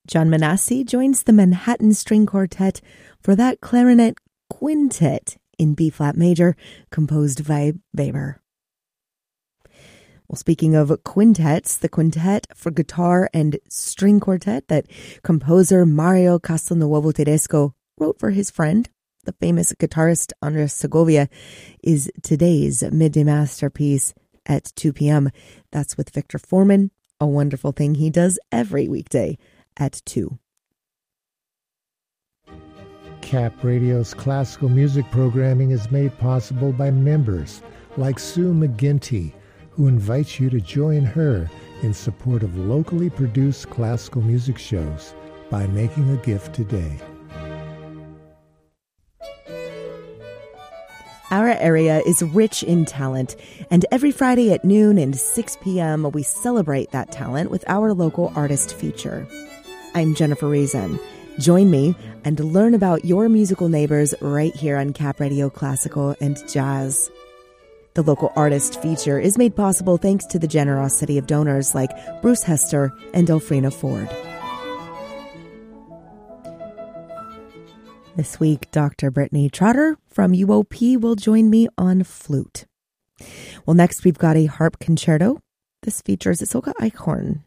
John Manassi joins the Manhattan String Quartet for that clarinet quintet in B-flat major, composed by Weber. Well, speaking of quintets, the quintet for guitar and string quartet that composer Mario Castelnuovo Tedesco wrote for his friend, the famous guitarist Andres Segovia, is today's midday masterpiece at 2 p.m. That's with Victor Foreman, a wonderful thing he does every weekday at 2. Cap Radio's classical music programming is made possible by members like Sue McGinty, who invites you to join her in support of locally produced classical music shows by making a gift today. Our area is rich in talent, and every Friday at noon and 6 p.m. we celebrate that talent with our local artist feature. I'm Jennifer Reason. Join me and learn about your musical neighbors right here on Cap Radio Classical and Jazz. The local artist feature is made possible thanks to the generosity of donors like Bruce Hester and Elfrina Ford. This week, Dr. Brittany Trotter from UOP will join me on flute. Well, next we've got a harp concerto. This features Isolde Eichhorn.